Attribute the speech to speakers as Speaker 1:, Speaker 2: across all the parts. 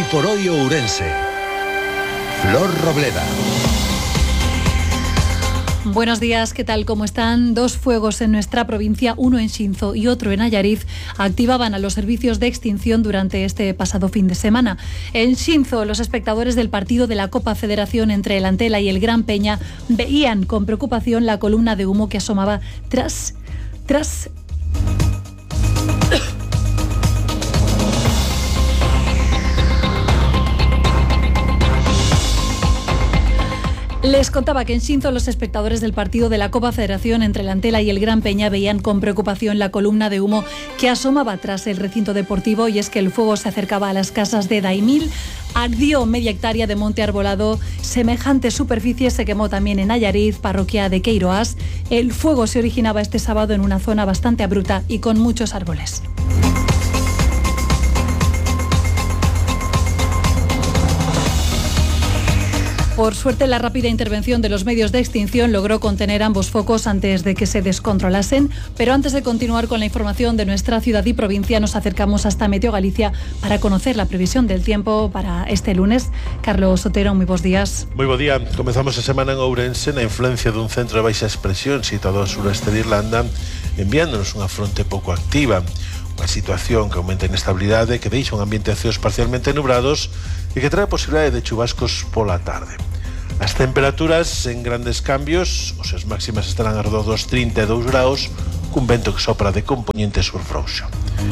Speaker 1: por hoy Ourense. Flor Robleda.
Speaker 2: Buenos días, ¿qué tal? ¿Cómo están? Dos fuegos en nuestra provincia, uno en Xinzo y otro en Allariz, activaban a los servicios de extinción durante este pasado fin de semana. En Xinzo, los espectadores del partido de la Copa Federación entre el Antela y el Gran Peña veían con preocupación la columna de humo que asomaba tras Les contaba que en Xinzo los espectadores del partido de la Copa Federación entre el Antela y el Gran Peña veían con preocupación la columna de humo que asomaba tras el recinto deportivo, y es que el fuego se acercaba a las casas de Daimil, ardió media hectárea de monte arbolado, semejante superficie se quemó también en Allariz, parroquia de Queiroás. El fuego se originaba este sábado en una zona bastante abrupta y con muchos árboles. Por suerte, la rápida intervención de los medios de extinción logró contener ambos focos antes de que se descontrolasen. Pero antes de continuar con la información de nuestra ciudad y provincia, nos acercamos hasta Meteo Galicia para conocer la previsión del tiempo para este lunes. Carlos Otero, muy buenos días.
Speaker 3: Muy buen día. Comenzamos a semana en Ourense na influencia dun centro de baixa expresión situado ao sureste de Irlanda, enviándonos unha fronte pouco activa. Unha situación que aumenta a inestabilidade, que deixa un ambiente de ceos parcialmente nubrados e que trae a posibilidade de chubascos pola tarde. As temperaturas en grandes cambios, os seus máximas estarán arredor dos 32 graus, cun vento que sopra de componente sur frouxo.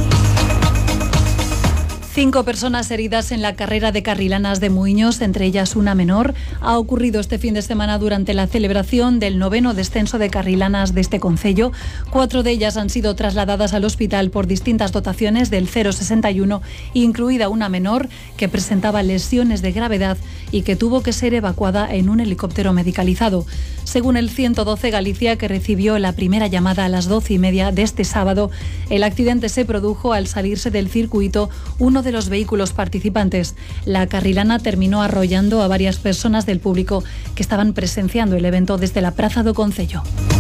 Speaker 2: 5 personas heridas en la carrera de carrilanas de Muiños, entre ellas una menor. Ha ocurrido este fin de semana durante la celebración del 9º descenso de carrilanas de este concello. 4 de ellas han sido trasladadas al hospital por distintas dotaciones del 061, incluida una menor que presentaba lesiones de gravedad y que tuvo que ser evacuada en un helicóptero medicalizado. Según el 112 Galicia, que recibió la primera llamada a las 12:30 de este sábado, el accidente se produjo al salirse del circuito uno de los vehículos participantes. La carrilana terminó arrollando a varias personas del público que estaban presenciando el evento desde la Praza do Concello.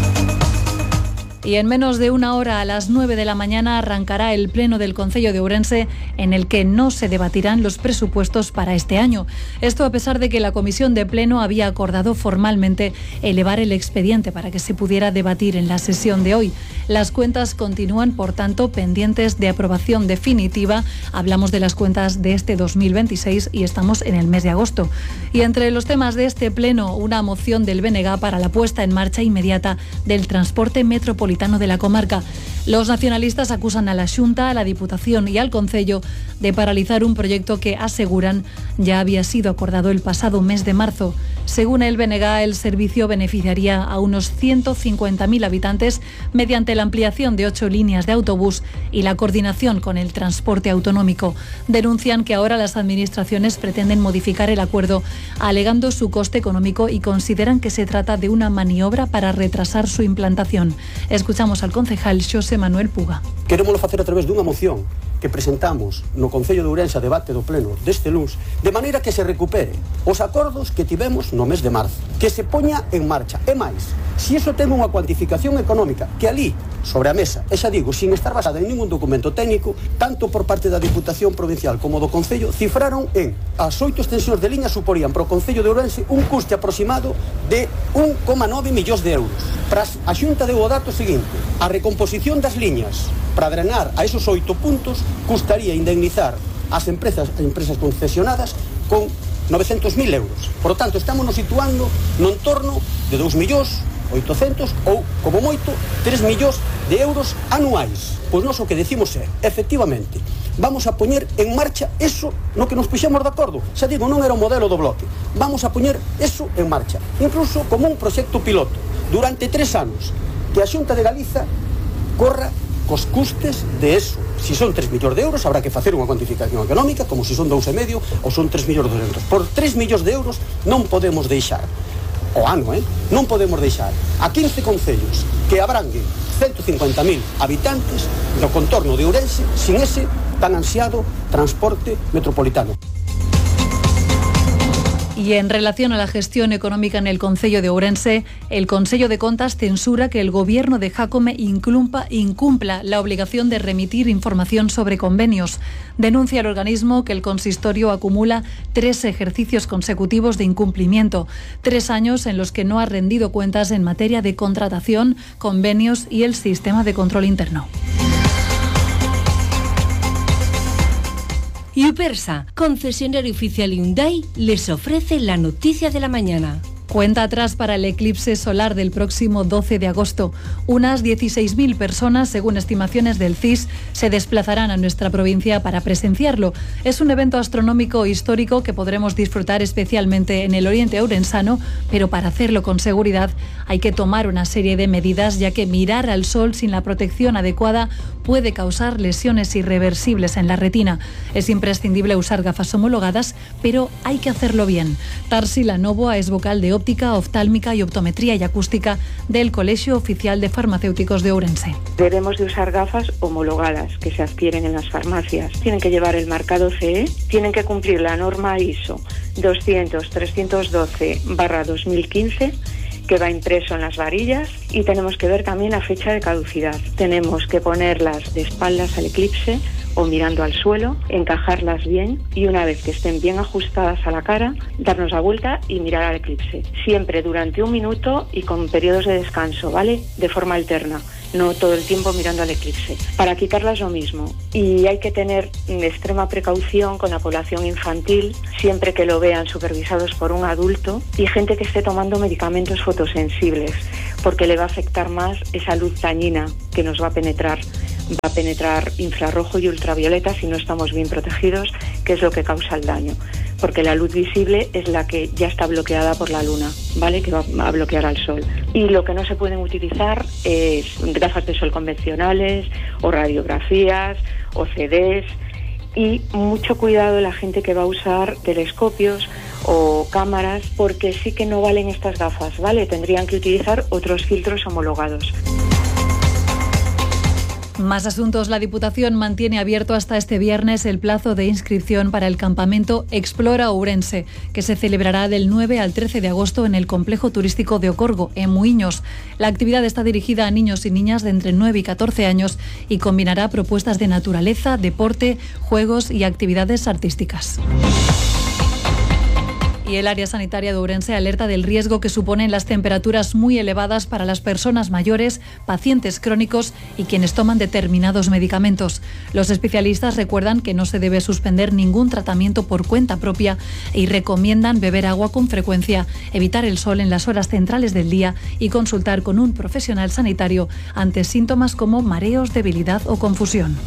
Speaker 2: Y en menos de una hora, a las 9 de la mañana, arrancará el pleno del Concello de Ourense, en el que no se debatirán los presupuestos para este año. Esto a pesar de que la comisión de pleno había acordado formalmente elevar el expediente para que se pudiera debatir en la sesión de hoy. Las cuentas continúan, por tanto, pendientes de aprobación definitiva. Hablamos de las cuentas de este 2026 y estamos en el mes de agosto. Y entre los temas de este pleno, una moción del BNG para la puesta en marcha inmediata del transporte metropolitano de la comarca. Los nacionalistas acusan a la Xunta, a la Diputación y al Concello de paralizar un proyecto que, aseguran, ya había sido acordado el pasado mes de marzo. Según el BNG, el servicio beneficiaría a unos 150.000 habitantes mediante la ampliación de 8 líneas de autobús y la coordinación con el transporte autonómico. Denuncian que ahora las administraciones pretenden modificar el acuerdo, alegando su coste económico, y consideran que se trata de una maniobra para retrasar su implantación. Escuchamos al concejal Xosé Manuel Puga.
Speaker 4: Queremos facer a través dunha moción que presentamos no Concello de Ourense a debate do pleno deste luns, de maneira que se recupere os acordos que tivemos no mes de marzo, que se poña en marcha. E máis, se iso ten unha cuantificación económica que ali, sobre a mesa, e xa digo, sin estar basada en ningún documento técnico, tanto por parte da Diputación Provincial como do Concello, cifraron en as 8 extensións de liña suporían para o Concello de Ourense un custe aproximado de 1,9 millóns de euros. A Xunta deu o dato seguinte: a recomposición das liñas para drenar a esos 8 puntos custaría indemnizar as empresas concesionadas con 900.000 euros. Por lo tanto, estamos nos situando no entorno de 2.800.000 ou, como moito, 3 millóns de euros anuais. Pois nós o que decimos é, efectivamente, vamos a poñer en marcha eso no que nos puxemos de acordo. Xa digo, non era o modelo do bloque. Vamos a poñer eso en marcha, incluso como un proxecto piloto, durante 3 anos, que a Xunta de Galiza corra cos custes de eso. Si son 3 millóns de euros, habrá que facer unha cuantificación económica, como si son 2,5 ou son 3 millóns de euros. Por 3 millóns de euros non podemos deixar o ano, non podemos deixar a 15 concellos que abranguen 150.000 habitantes do contorno de Ourense sin ese tan ansiado transporte metropolitano.
Speaker 2: Y en relación a la gestión económica en el Concello de Ourense, el Consello de Contas censura que el gobierno de Jácome incumpla la obligación de remitir información sobre convenios. Denuncia el organismo que el consistorio acumula 3 ejercicios consecutivos de incumplimiento, 3 años en los que no ha rendido cuentas en materia de contratación, convenios y el sistema de control interno.
Speaker 5: Yupersa, concesionario oficial Hyundai, les ofrece la noticia de la mañana.
Speaker 2: Cuenta atrás para el eclipse solar del próximo 12 de agosto. Unas 16.000 personas, según estimaciones del CIS, se desplazarán a nuestra provincia para presenciarlo. Es un evento astronómico histórico que podremos disfrutar especialmente en el oriente ourensano, pero para hacerlo con seguridad hay que tomar una serie de medidas, ya que mirar al sol sin la protección adecuada puede causar lesiones irreversibles en la retina. Es imprescindible usar gafas homologadas, pero hay que hacerlo bien. Tarsila Novoa es vocal de óptica, oftálmica y optometría y acústica del Colegio Oficial de Farmacéuticos de Ourense.
Speaker 6: Debemos de usar gafas homologadas que se adquieren en las farmacias. Tienen que llevar el marcado CE, tienen que cumplir la norma ISO 200-312/2015, que va impreso en las varillas, y tenemos que ver también la fecha de caducidad. Tenemos que ponerlas de espaldas al eclipse o mirando al suelo, encajarlas bien y una vez que estén bien ajustadas a la cara, darnos la vuelta y mirar al eclipse. Siempre durante 1 minuto y con periodos de descanso, ¿vale? De forma alterna, no todo el tiempo mirando al eclipse. Para quitarlas lo mismo. Y hay que tener extrema precaución con la población infantil, siempre que lo vean supervisados por un adulto, y gente que esté tomando medicamentos fotosensibles, porque le va a afectar más esa luz dañina que nos va a penetrar. Va a penetrar infrarrojo y ultravioleta si no estamos bien protegidos, que es lo que causa el daño. Porque la luz visible es la que ya está bloqueada por la luna, ¿vale? Que va a bloquear al sol. Y lo que no se pueden utilizar es gafas de sol convencionales, o radiografías, o CDs. Y mucho cuidado la gente que va a usar telescopios o cámaras, porque sí que no valen estas gafas, ¿vale? Tendrían que utilizar otros filtros homologados.
Speaker 2: Más asuntos. La Diputación mantiene abierto hasta este viernes el plazo de inscripción para el campamento Explora Ourense, que se celebrará del 9 al 13 de agosto en el complejo turístico de Ocorgo, en Muiños. La actividad está dirigida a niños y niñas de entre 9 y 14 años y combinará propuestas de naturaleza, deporte, juegos y actividades artísticas. Y el área sanitaria de Ourense alerta del riesgo que suponen las temperaturas muy elevadas para las personas mayores, pacientes crónicos y quienes toman determinados medicamentos. Los especialistas recuerdan que no se debe suspender ningún tratamiento por cuenta propia y recomiendan beber agua con frecuencia, evitar el sol en las horas centrales del día y consultar con un profesional sanitario ante síntomas como mareos, debilidad o confusión.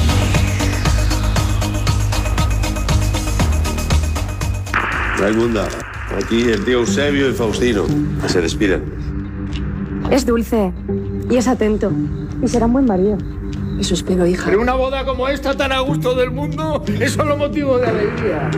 Speaker 7: Raimunda, aquí el tío Eusebio y Faustino, que se despiden.
Speaker 8: Es dulce y es atento y será un buen marido. Eso espero, hija.
Speaker 9: Pero una boda como esta, tan a gusto del mundo, es solo motivo de alegría.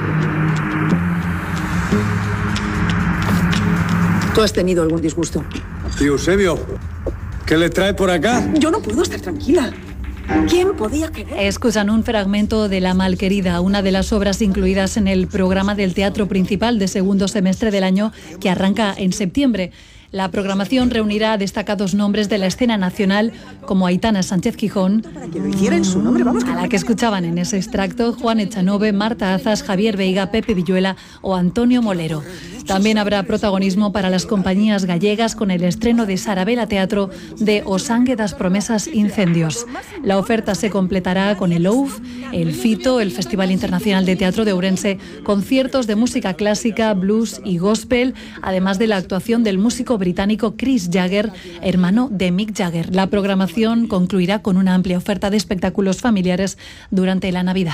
Speaker 8: ¿Tú has tenido algún disgusto?
Speaker 9: Tío Eusebio, ¿qué le trae por acá?
Speaker 8: Yo no puedo estar tranquila. ¿Quién podía querer?
Speaker 2: Escuchan un fragmento de La Malquerida, una de las obras incluidas en el programa del Teatro Principal de segundo semestre del año que arranca en septiembre. La programación reunirá a destacados nombres de la escena nacional como Aitana Sánchez Gijón, a la que escuchaban en ese extracto Juan Echanove, Marta Azas, Javier Veiga, Pepe Villuela o Antonio Molero. También habrá protagonismo para las compañías gallegas con el estreno de Sarabela Teatro de O Sangue das Promesas Incendios. La oferta se completará con el OUF, el FITO, el Festival Internacional de Teatro de Ourense, conciertos de música clásica, blues y gospel, además de la actuación del músico británico Chris Jagger, hermano de Mick Jagger. La programación concluirá con una amplia oferta de espectáculos familiares durante la Navidad.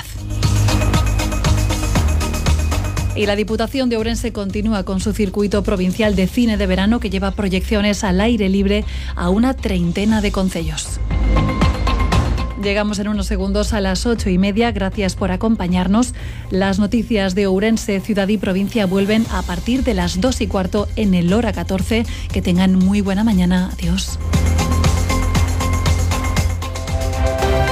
Speaker 2: Y la Diputación de Ourense continúa con su circuito provincial de cine de verano que lleva proyecciones al aire libre a una 30 de concellos. Llegamos en unos segundos a las 8:30. Gracias por acompañarnos. Las noticias de Ourense, ciudad y provincia vuelven a partir de las 2:15 en el Hora 14. Que tengan muy buena mañana. Adiós.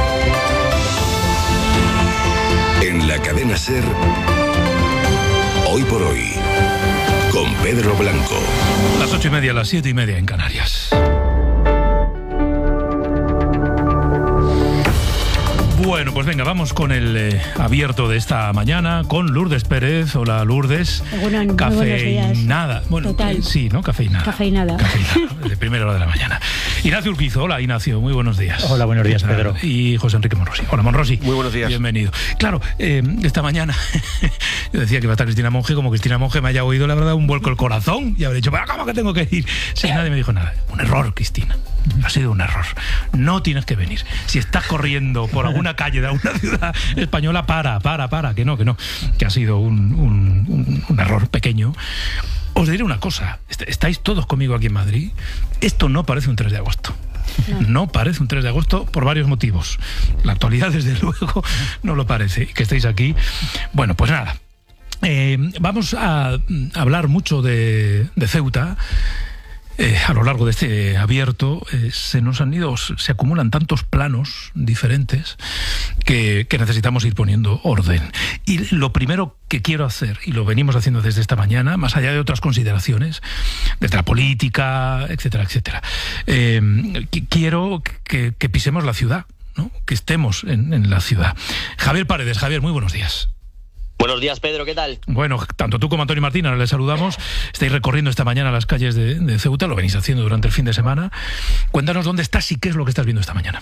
Speaker 1: En la cadena SER, Hoy por hoy, con Pedro Blanco.
Speaker 10: Las 8:30, las 7:30 en Canarias. Bueno, pues venga, vamos con el abierto de esta mañana con Lourdes Pérez. Hola, Lourdes.
Speaker 11: Bueno,
Speaker 10: cafeinada. Bueno,
Speaker 11: total.
Speaker 10: Sí, ¿no? Cafeinada.
Speaker 11: Cafeinada.
Speaker 10: De primera hora de la mañana. Ignacio Urquizo. Hola, Ignacio. Muy buenos días.
Speaker 12: Hola, buenos días, Pedro.
Speaker 10: Y José Enrique Monrosi. Hola, Monrosi.
Speaker 3: Muy buenos días.
Speaker 10: Bienvenido. Claro, esta mañana yo decía que iba a estar Cristina Monge, como Cristina Monge me haya oído, la verdad, un vuelco el corazón y habré dicho, ¿pero cómo que tengo que ir? Sí, nadie me dijo nada. Un error, Cristina. Ha sido un error. No tienes que venir. Si estás corriendo por alguna calle de alguna ciudad española, para, que no, que ha sido un error pequeño. Os diré una cosa, estáis todos conmigo aquí en Madrid. Esto no parece un 3 de agosto. No parece un 3 de agosto por varios motivos. La actualidad, desde luego, no lo parece. Que estéis aquí. Bueno, pues nada. Vamos a hablar mucho de Ceuta. A lo largo de este abierto se acumulan tantos planos diferentes que necesitamos ir poniendo orden. Y lo primero que quiero hacer, y lo venimos haciendo desde esta mañana, más allá de otras consideraciones, desde la política, etcétera, etcétera, quiero que pisemos la ciudad, ¿no? Que estemos en la ciudad. Javier Paredes. Javier, muy buenos días.
Speaker 13: Buenos días, Pedro, ¿qué tal?
Speaker 10: Bueno, tanto tú como Antonio Martín, ahora les saludamos. Estáis recorriendo esta mañana las calles de Ceuta, lo venís haciendo durante el fin de semana. Cuéntanos dónde estás y qué es lo que estás viendo esta mañana.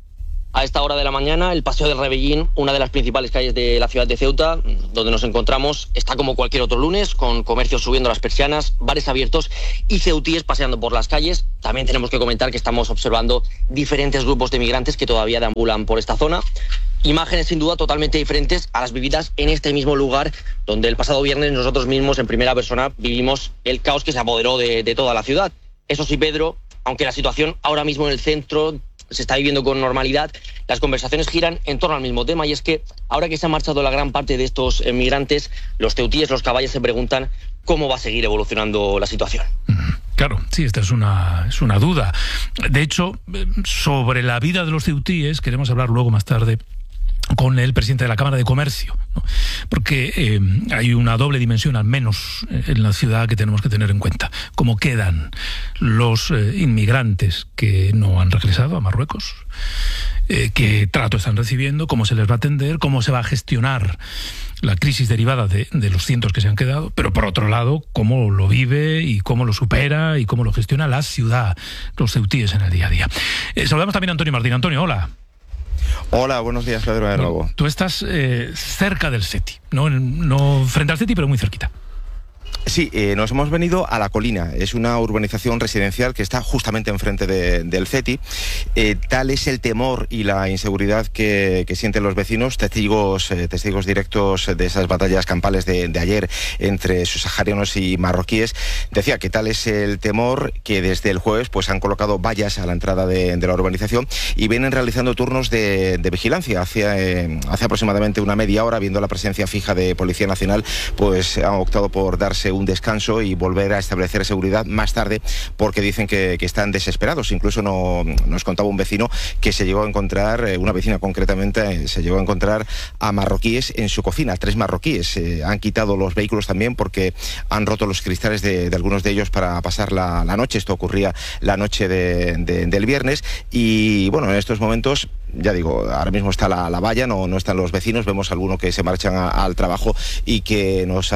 Speaker 13: A esta hora de la mañana, el Paseo del Rebellín, una de las principales calles de la ciudad de Ceuta, donde nos encontramos, está como cualquier otro lunes, con comercios subiendo las persianas, bares abiertos y ceutíes paseando por las calles. También tenemos que comentar que estamos observando diferentes grupos de migrantes que todavía deambulan por esta zona. Imágenes sin duda totalmente diferentes a las vividas en este mismo lugar, donde el pasado viernes nosotros mismos en primera persona vivimos el caos que se apoderó de toda la ciudad. Eso sí, Pedro, aunque la situación ahora mismo en el centro se está viviendo con normalidad, las conversaciones giran en torno al mismo tema, y es que ahora que se ha marchado la gran parte de estos migrantes, los ceutíes, los caballes se preguntan cómo va a seguir evolucionando la situación.
Speaker 10: Claro, sí, esta es una duda. De hecho, sobre la vida de los ceutíes queremos hablar luego más tarde con el presidente de la Cámara de Comercio, ¿no? Porque hay una doble dimensión, al menos en la ciudad, que tenemos que tener en cuenta. Cómo quedan los inmigrantes que no han regresado a Marruecos, qué trato están recibiendo, cómo se les va a atender, cómo se va a gestionar la crisis derivada de los cientos que se han quedado, pero por otro lado, cómo lo vive y cómo lo supera y cómo lo gestiona la ciudad, los ceutíes en el día a día. Saludamos también a Antonio Martín. Antonio, hola.
Speaker 14: Hola, buenos días, Pedro de nuevo.
Speaker 10: Tú estás cerca del CETI, no frente al CETI, pero muy cerquita.
Speaker 14: Sí, nos hemos venido a La Colina. Es una urbanización residencial que está justamente enfrente del CETI. Tal es el temor y la inseguridad que sienten los vecinos, testigos directos de esas batallas campales de ayer entre subsaharianos y marroquíes. Decía que tal es el temor que desde el jueves pues han colocado vallas a la entrada de la urbanización y vienen realizando turnos de vigilancia. Hace aproximadamente una media hora, viendo la presencia fija de Policía Nacional, pues han optado por darse un descanso y volver a establecer seguridad más tarde, porque dicen que están desesperados. Incluso nos contaba un vecino que se llegó a encontrar, una vecina concretamente, se llegó a encontrar a marroquíes en su cocina, 3 marroquíes. Han quitado los vehículos también porque han roto los cristales de algunos de ellos para pasar la noche. Esto ocurría la noche del viernes y bueno, en estos momentos, ya digo, ahora mismo está la valla, no están los vecinos, vemos algunos que se marchan al trabajo y que nos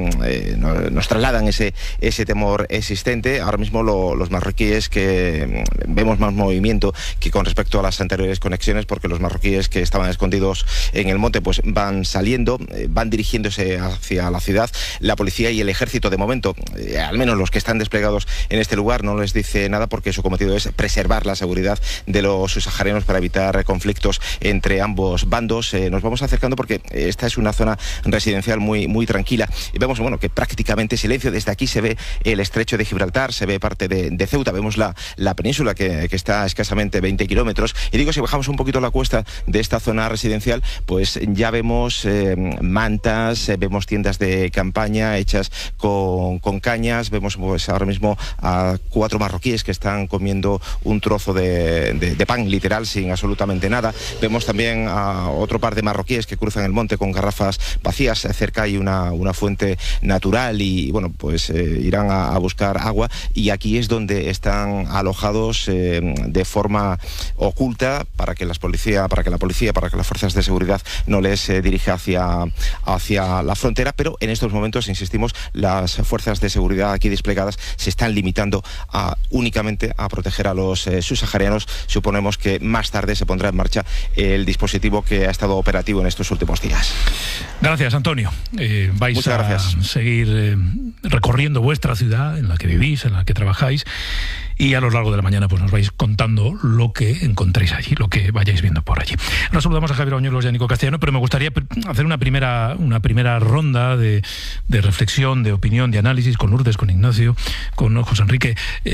Speaker 14: trasladan ese temor existente. Ahora mismo los marroquíes, que vemos más movimiento que con respecto a las anteriores conexiones, porque los marroquíes que estaban escondidos en el monte pues van saliendo, van dirigiéndose hacia la ciudad. La policía y el ejército, de momento, al menos los que están desplegados en este lugar, no les dice nada, porque su cometido es preservar la seguridad de los subsaharianos para evitar conflictos entre ambos bandos. Nos vamos acercando porque esta es una zona residencial muy tranquila y vemos que prácticamente silencio. Desde aquí se ve el estrecho de Gibraltar, se ve parte de Ceuta, vemos la península que está a escasamente 20 kilómetros. Y digo, si bajamos un poquito la cuesta de esta zona residencial, pues ya vemos mantas, vemos tiendas de campaña hechas con cañas, vemos pues ahora mismo a 4 marroquíes que están comiendo un trozo de pan, literal, sin absolutamente absolutamente nada. Vemos también a otro par de marroquíes que cruzan el monte con garrafas vacías. Cerca hay una fuente natural y bueno, pues irán a buscar agua, y aquí es donde están alojados de forma oculta para que la policía, para que las fuerzas de seguridad no les dirija hacia la frontera. Pero en estos momentos, insistimos, las fuerzas de seguridad aquí desplegadas se están limitando únicamente a proteger a los subsaharianos. Suponemos que más tarde se pondrá en marcha el dispositivo que ha estado operativo en estos últimos días.
Speaker 10: Gracias, Antonio. Vais
Speaker 14: Muchas gracias.
Speaker 10: A seguir recorriendo vuestra ciudad, en la que vivís, en la que trabajáis, y a lo largo de la mañana pues nos vais contando lo que encontréis allí, lo que vayáis viendo por allí. Ahora saludamos a Javier Bañuelos y a Nico Castellano, pero me gustaría hacer una primera ronda de reflexión, de opinión, de análisis con Lourdes, con Ignacio, con José Enrique.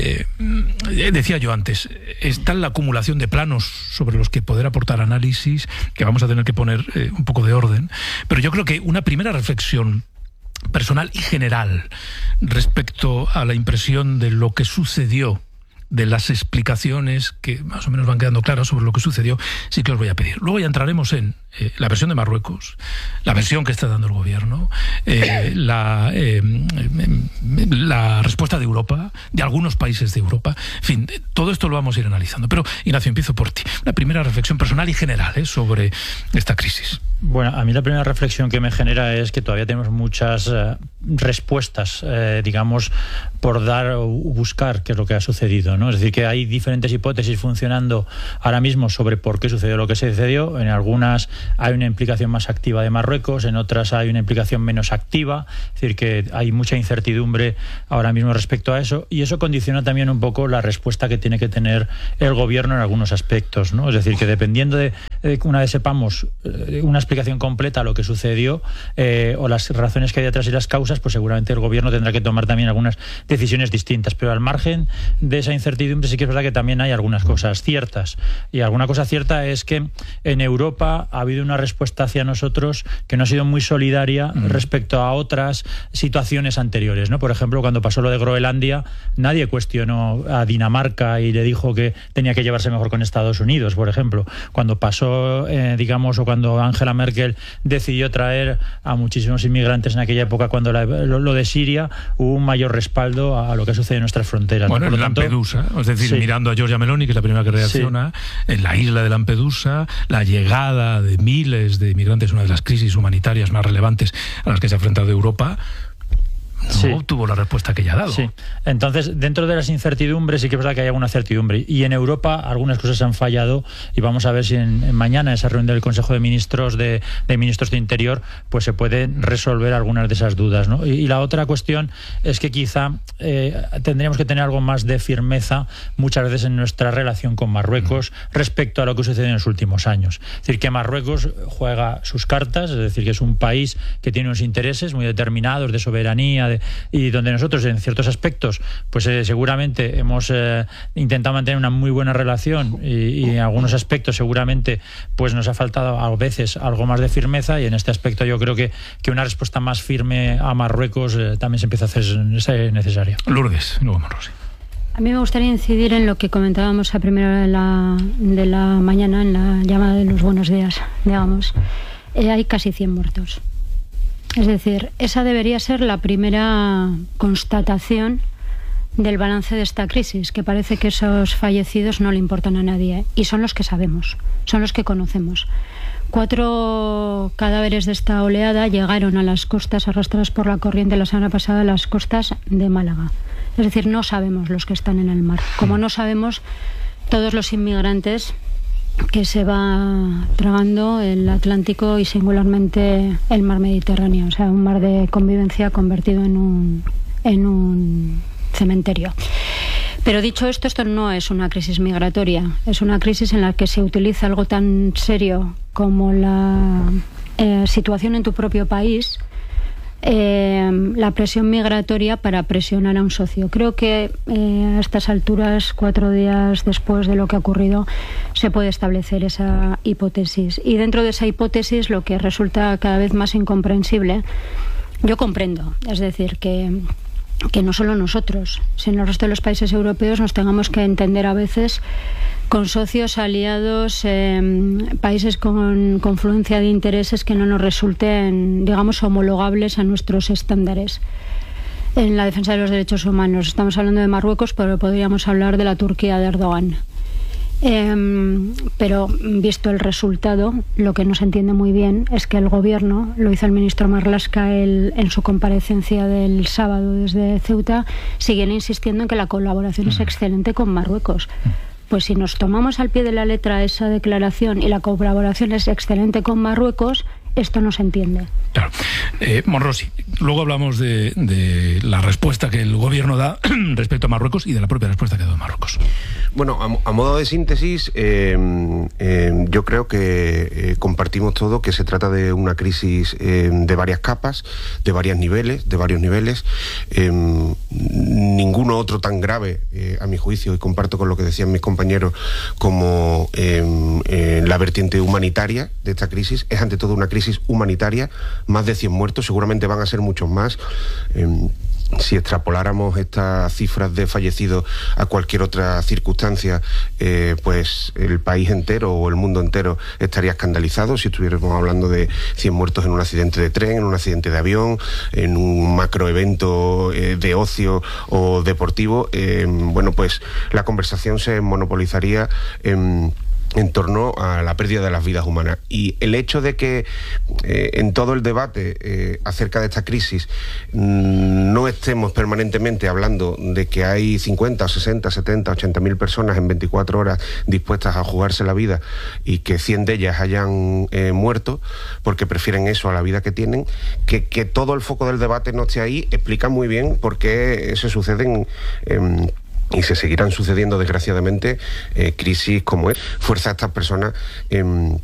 Speaker 10: Decía yo antes, está la acumulación de planos sobre los que poder aportar análisis, que vamos a tener que poner un poco de orden, pero yo creo que una primera reflexión personal y general respecto a la impresión de lo que sucedió, de las explicaciones que más o menos van quedando claras sobre lo que sucedió, sí que os voy a pedir. Luego ya entraremos en la versión de Marruecos, la versión que está dando el gobierno, la respuesta de Europa, de algunos países de Europa. En fin, todo esto lo vamos a ir analizando. Pero, Ignacio, empiezo por ti. Una primera reflexión personal y general sobre esta crisis.
Speaker 11: Bueno, a mí la primera reflexión que me genera es que todavía tenemos muchas respuestas, digamos, por dar o buscar qué es lo que ha sucedido, ¿no? Es decir, que hay diferentes hipótesis funcionando ahora mismo sobre por qué sucedió lo que sucedió. En algunas hay una implicación más activa de Marruecos, en otras hay una implicación menos activa. Es decir, que hay mucha incertidumbre ahora mismo respecto a eso, y eso condiciona también un poco la respuesta que tiene que tener el gobierno en algunos aspectos, ¿no? Es decir, que dependiendo de una vez sepamos una explicación completa a lo que sucedió o las razones que hay detrás y las causas, pues seguramente el gobierno tendrá que tomar también algunas decisiones distintas. Pero al margen de esa incertidumbre sí que es verdad que también hay algunas cosas ciertas, y alguna cosa cierta es que en Europa ha habido una respuesta hacia nosotros que no ha sido muy solidaria respecto a otras situaciones anteriores, ¿no? Por ejemplo, cuando pasó lo de Groenlandia, nadie cuestionó a Dinamarca y le dijo que tenía que llevarse mejor con Estados Unidos, por ejemplo. Cuando pasó, digamos, o cuando Angela Merkel decidió traer a muchísimos inmigrantes en aquella época, cuando lo de Siria, hubo un mayor respaldo a lo que sucede en nuestras fronteras.
Speaker 10: Bueno, en Lampedusa, es decir, sí, mirando a Giorgia Meloni, que es la primera que reacciona, sí, en la isla de Lampedusa, la llegada de miles de inmigrantes, una de las crisis humanitarias más relevantes a las que se ha enfrentado Europa, no obtuvo la respuesta que ella ha dado. Sí. Entonces, dentro de las incertidumbres sí que es verdad que hay alguna certidumbre, y en Europa algunas cosas han fallado, y vamos a ver si en mañana esa reunión del Consejo de Ministros de Interior pues se puede resolver algunas de esas dudas, ¿no? Y la otra cuestión es que quizá tendríamos que tener algo más de firmeza muchas veces en nuestra relación con Marruecos respecto a lo que sucede en los últimos años. Es decir, que Marruecos juega sus cartas, es decir, que es un país que tiene unos intereses muy determinados de soberanía, y donde nosotros en ciertos aspectos pues seguramente hemos intentado mantener una muy buena relación, y en algunos aspectos seguramente pues nos ha faltado a veces algo más de firmeza, y en este aspecto yo creo que una respuesta más firme a Marruecos también se empieza a hacer necesaria. Lourdes, luego Monrosi.
Speaker 12: A mí me gustaría incidir en lo que comentábamos a primera hora de la mañana, en la llamada de los buenos días, digamos. Hay casi 100 muertos. Es decir, esa debería ser la primera constatación del balance de esta crisis, que parece que esos fallecidos no le importan a nadie, y son los que sabemos, son los que conocemos. 4 cadáveres de esta oleada llegaron a las costas, arrastradas por la corriente la semana pasada, a las costas de Málaga. Es decir, no sabemos los que están en el mar, como no sabemos todos los inmigrantes que se va tragando el Atlántico y singularmente el mar Mediterráneo, o sea, un mar de convivencia convertido en un cementerio. Pero dicho esto, esto no es una crisis migratoria, es una crisis en la que se utiliza algo tan serio como la situación en tu propio país, la presión migratoria, para presionar a un socio. Creo que a estas alturas, 4 días después de lo que ha ocurrido, se puede establecer esa hipótesis. Y dentro de esa hipótesis, lo que resulta cada vez más incomprensible, yo comprendo, es decir, que no solo nosotros, sino el resto de los países europeos nos tengamos que entender a veces con socios, aliados, países con confluencia de intereses que no nos resulten, digamos, homologables a nuestros estándares en la defensa de los derechos humanos. Estamos hablando de Marruecos, pero podríamos hablar de la Turquía de Erdogan. Pero visto el resultado, lo que no se entiende muy bien es que el gobierno, lo hizo el ministro Marlaska en su comparecencia del sábado desde Ceuta, siguen insistiendo en que la colaboración es excelente con Marruecos. Pues si nos tomamos al pie de la letra esa declaración y la colaboración es excelente con Marruecos, esto no se entiende.
Speaker 10: Claro. Monrosi, luego hablamos de la respuesta que el gobierno da respecto a Marruecos y de la propia respuesta que ha dado Marruecos.
Speaker 15: Bueno, a modo de síntesis, yo creo que compartimos todo que se trata de una crisis de varias capas, de varios niveles. Ninguno otro tan grave, a mi juicio, y comparto con lo que decían mis compañeros, como la vertiente humanitaria de esta crisis. Es ante todo una crisis humanitaria, más de 100 muertos, seguramente van a ser muchos más. Si extrapoláramos estas cifras de fallecidos a cualquier otra circunstancia, pues el país entero o el mundo entero estaría escandalizado si estuviéramos hablando de 100 muertos en un accidente de tren, en un accidente de avión, en un macroevento de ocio o deportivo. Bueno, pues la conversación se monopolizaría en torno a la pérdida de las vidas humanas. Y el hecho de que en todo el debate acerca de esta crisis no estemos permanentemente hablando de que hay 50, 60, 70, 80.000 personas en 24 horas dispuestas a jugarse la vida y que 100 de ellas hayan muerto porque prefieren eso a la vida que tienen, que todo el foco del debate no esté ahí, explica muy bien por qué se suceden y se seguirán sucediendo, desgraciadamente, crisis como es. Fuerza a estas personas